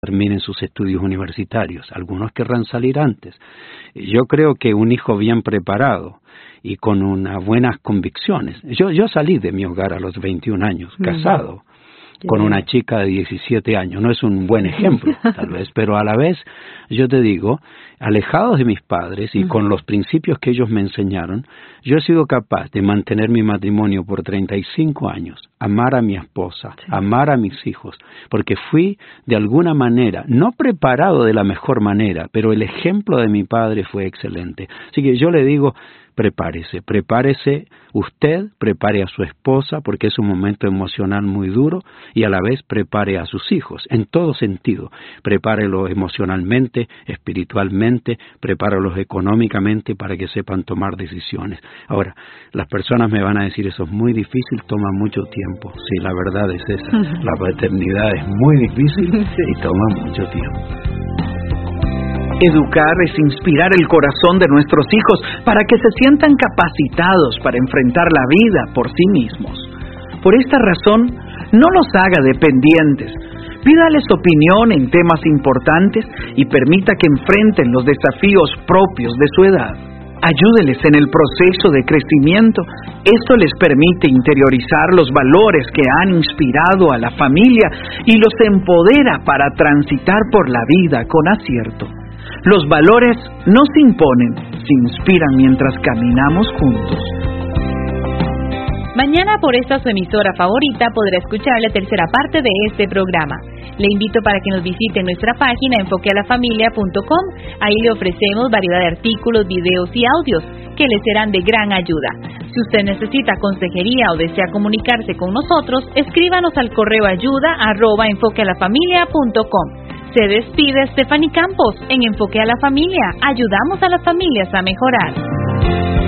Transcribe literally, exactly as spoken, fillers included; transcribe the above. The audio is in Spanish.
terminen sus estudios universitarios. Algunos querrán salir antes. Yo creo que un hijo bien preparado y con unas buenas convicciones. Yo, yo salí de mi hogar a los veintiún años, casado, mm. con una chica de diecisiete años. No es un buen ejemplo, tal vez, pero a la vez, yo te digo, alejado de mis padres y mm. con los principios que ellos me enseñaron, yo he sido capaz de mantener mi matrimonio por treinta y cinco años, amar a mi esposa, sí. amar a mis hijos, porque fui de alguna manera, no preparado de la mejor manera, pero el ejemplo de mi padre fue excelente. Así que yo le digo, prepárese, prepárese usted, prepare a su esposa, porque es un momento emocional muy duro, y a la vez prepare a sus hijos, en todo sentido. Prepárelos emocionalmente, espiritualmente, prepárelos económicamente para que sepan tomar decisiones. Ahora, las personas me van a decir, eso es muy difícil, toma mucho tiempo. Sí, la verdad es esa, la paternidad es muy difícil y toma mucho tiempo. Educar es inspirar el corazón de nuestros hijos para que se sientan capacitados para enfrentar la vida por sí mismos. Por esta razón, no los haga dependientes. Pídales opinión en temas importantes y permita que enfrenten los desafíos propios de su edad. Ayúdeles en el proceso de crecimiento. Esto les permite interiorizar los valores que han inspirado a la familia y los empodera para transitar por la vida con acierto. Los valores no se imponen, se inspiran mientras caminamos juntos. Mañana por esta su emisora favorita podrá escuchar la tercera parte de este programa. Le invito para que nos visite en nuestra página enfoque a la familia punto com. Ahí le ofrecemos variedad de artículos, videos y audios que le serán de gran ayuda. Si usted necesita consejería o desea comunicarse con nosotros, escríbanos al correo ayuda arroba enfoque a la familia punto com. Se despide Stephanie Campos en Enfoque a la Familia. Ayudamos a las familias a mejorar.